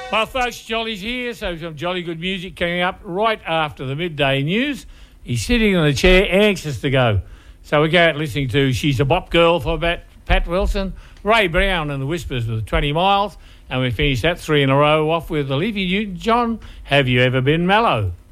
Well, folks, Jolly's here, so some jolly good music coming up right after the midday news. He's sitting in the chair, anxious to go. So we go out listening to She's a Bop Girl for Pat Wilson, Ray Brown and the Whispers with 20 Miles, and we finish that 3 in a row off with Olivia Newton-John, Have You Ever Been Mellow?